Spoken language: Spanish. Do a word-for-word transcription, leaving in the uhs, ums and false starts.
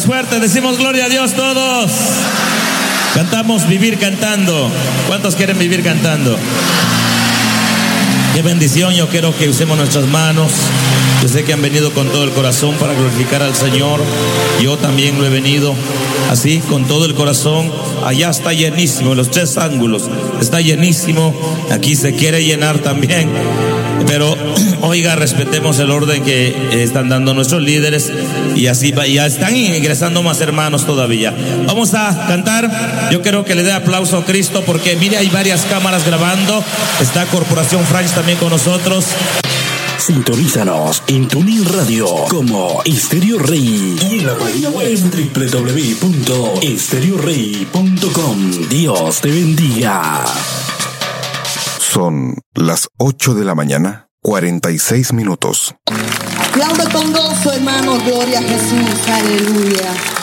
más fuerte, decimos gloria a Dios todos. Cantamos Vivir Cantando. ¿Cuántos quieren vivir cantando? Qué bendición. Yo quiero que usemos nuestras manos. Yo sé que han venido con todo el corazón para glorificar al Señor. Yo también lo he venido así, con todo el corazón. Allá está llenísimo, los tres ángulos está llenísimo. Aquí se quiere llenar también. Pero oiga, respetemos el orden que están dando nuestros líderes. Y así ya están ingresando más hermanos todavía. Vamos a cantar. Yo quiero que le dé aplauso a Cristo, porque mire, hay varias cámaras grabando. Está Corporación Franks también con nosotros. Sintonízanos en TuneIn Radio como Estéreo Rey y en la página web doble u doble u doble u punto estéreo rey punto com. Dios te bendiga. Son las ocho de la mañana, cuarenta y seis minutos. Aplaude con gozo, hermanos. Gloria a Jesús. Aleluya.